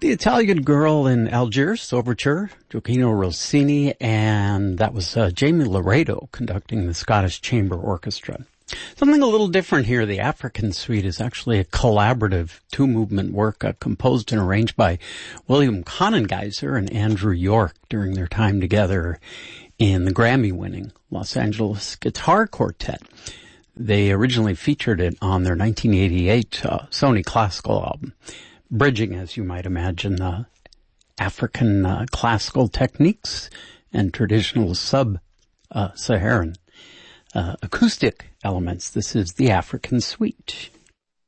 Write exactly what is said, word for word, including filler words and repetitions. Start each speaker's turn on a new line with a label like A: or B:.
A: The Italian Girl in Algiers overture, Gioacchino Rossini, and that was uh, Jamie Laredo conducting the Scottish Chamber Orchestra. Something a little different here. The African Suite is actually a collaborative two-movement work uh, composed and arranged by William Conengeiser and Andrew York during their time together in the Grammy-winning Los Angeles Guitar Quartet. They originally featured it on their nineteen eighty-eight uh, Sony Classical album, bridging, as you might imagine, uh, African uh, classical techniques and traditional sub-Saharan uh, uh, acoustic elements. This is the African Suite.